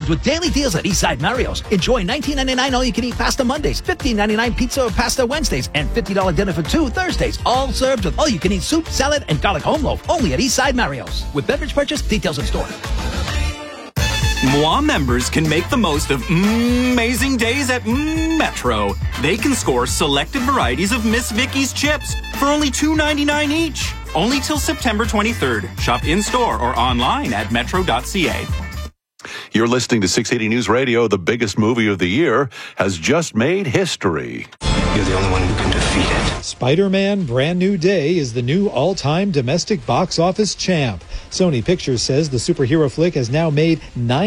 with daily deals at Eastside Mario's. Enjoy $19.99 all-you-can-eat pasta Mondays, $15.99 pizza or pasta Wednesdays, and $50 dinner for two Thursdays. All served with all-you-can-eat soup, salad, and garlic home loaf. Only at Eastside Mario's. With beverage purchase, details in store. Moi members can make the most of amazing days at Metro. They can score selected varieties of Miss Vicky's chips for only $2.99 each. Only till September 23rd. Shop in-store or online at metro.ca. You're listening to 680 News Radio. The biggest movie of the year has just made history. You're the only one who can defeat it. Spider-Man Brand New Day is the new all-time domestic box office champ. Sony Pictures says the superhero flick has now made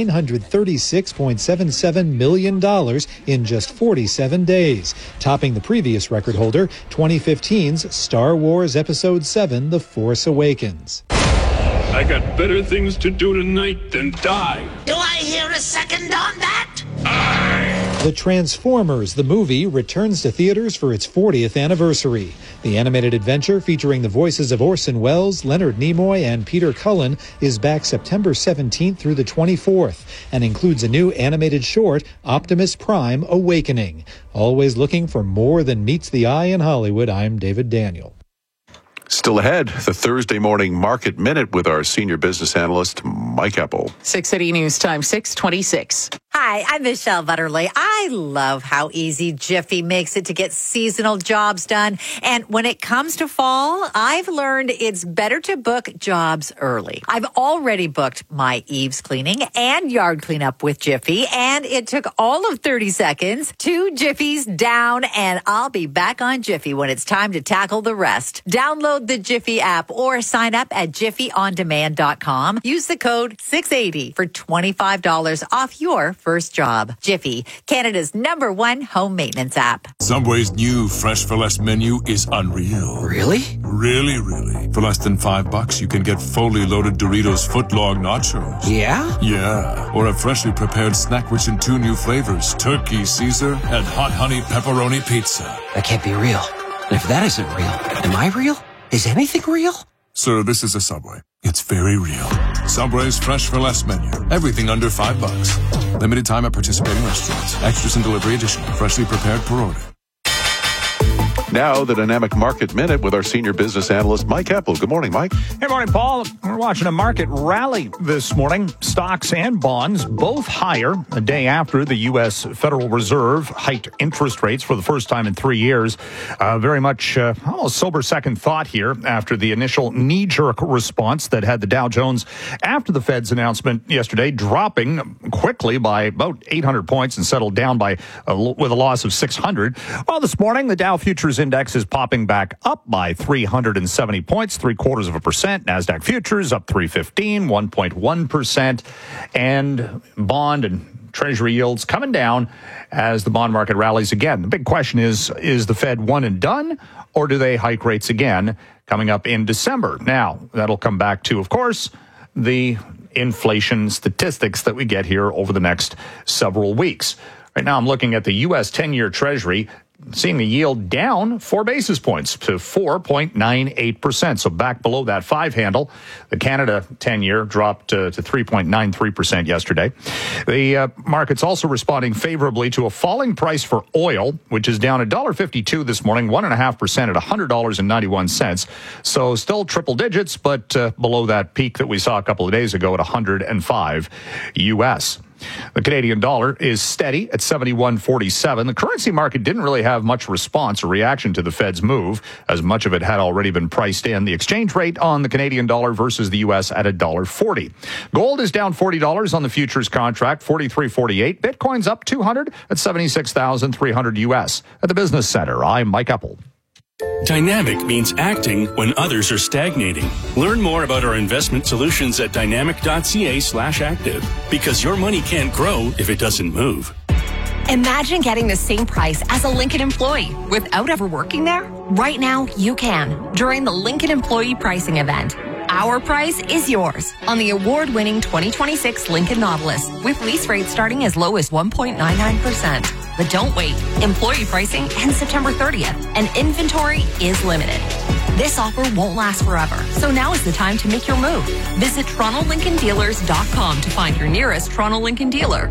$936.77 million in just 47 days, topping the previous record holder, 2015's Star Wars Episode 7, The Force Awakens. I got better things to do tonight than die. Do I hear a second on that? The Transformers, the movie, returns to theaters for its 40th anniversary. The animated adventure featuring the voices of Orson Welles, Leonard Nimoy, and Peter Cullen is back September 17th through the 24th and includes a new animated short, Optimus Prime Awakening. Always looking for more than meets the eye in Hollywood, I'm David Daniel. Still ahead, the Thursday morning market minute with our senior business analyst, Mike Eppel. 680 News Time, 626. Hi, I'm Michelle Butterly. I love how easy Jiffy makes it to get seasonal jobs done. And when it comes to fall, I've learned it's better to book jobs early. I've already booked my eaves cleaning and yard cleanup with Jiffy, and it took all of 30 seconds. 2 Jiffies down, and I'll be back on Jiffy when it's time to tackle the rest. Download the Jiffy app or sign up at jiffyondemand.com. Use the code 680 for $25 off your first job. Jiffy, Canada's #1 home maintenance app. Subway's new Fresh for Less menu is unreal. Really? Really, really. For less than $5, you can get fully loaded Doritos footlong nachos. Yeah? Yeah. Or a freshly prepared snack rich in 2 new flavors, turkey Caesar and hot honey pepperoni pizza. That can't be real. And if that isn't real, am I real? Is anything real? Sir, this is a Subway. It's very real. Subway's Fresh for Less menu. Everything under $5. Limited time at participating restaurants. Extras and delivery additional. Freshly prepared per order. Now, the Dynamic Market Minute with our senior business analyst, Mike Eppel. Good morning, Mike. Good morning, Paul. We're watching a market rally this morning. Stocks and bonds both higher a day after the U.S. Federal Reserve hiked interest rates for the first time in 3 years. Very much almost sober second thought here after the initial knee-jerk response that had the Dow Jones after the Fed's announcement yesterday dropping quickly by about 800 points and settled down by with a loss of 600. Well, this morning, the Dow Futures Index is popping back up by 370 points, 0.75%. NASDAQ Futures up 315, 1.1%. And bond and Treasury yields coming down as the bond market rallies again. The big question is the Fed one and done, or do they hike rates again coming up in December? Now, that'll come back to, of course, the inflation statistics that we get here over the next several weeks. Right now, I'm looking at the U.S. 10-year Treasury, seeing the yield down 4 basis points to 4.98%. So back below that 5 handle. The Canada 10-year dropped to 3.93% yesterday. The market's also responding favorably to a falling price for oil, which is down $1.52 this morning, 1.5% at $100.91. So still triple digits, but below that peak that we saw a couple of days ago at 105 U.S. The Canadian dollar is steady at 71.47. The currency market didn't really have much response or reaction to the Fed's move, as much of it had already been priced in. The exchange rate on the Canadian dollar versus the U.S. at $1.40. Gold is down $40 on the futures contract, 43.48. Bitcoin's up 200 at 76,300 U.S. At the Business Center, I'm Mike Eppel. Dynamic means acting when others are stagnating. Learn more about our investment solutions at dynamic.ca/active, because your money can't grow if it doesn't move. Imagine getting the same price as a Lincoln employee without ever working there. Right now, you can during the Lincoln Employee Pricing Event. Our price is yours on the award-winning 2026 Lincoln Nautilus with lease rates starting as low as 1.99%. But don't wait. Employee pricing ends September 30th, and inventory is limited. This offer won't last forever, so now is the time to make your move. Visit TorontoLincolnDealers.com to find your nearest Toronto Lincoln dealer.